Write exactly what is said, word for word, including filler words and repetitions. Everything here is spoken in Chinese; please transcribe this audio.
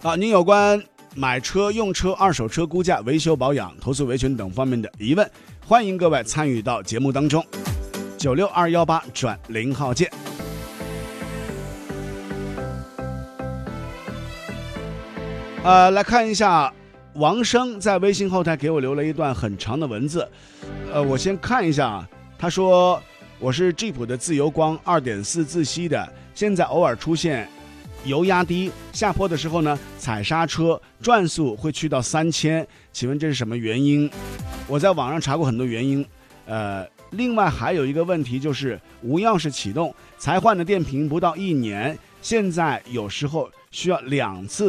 啊，您有关买车、用车、二手车估价、维修保养、投诉维权等方面的疑问，欢迎各位参与到节目当中。九六二幺八转零号键。呃，来看一下，王生在微信后台给我留了一段很长的文字，呃，我先看一下。他说：“我是 Jeep 的自由光 二点四 自吸的，现在偶尔出现油压低，下坡的时候呢，踩刹车转速会去到三千，请问这是什么原因？”我在网上查过很多原因，呃，另外还有一个问题就是无钥匙启动，才换的电瓶不到一年，现在有时候需要两次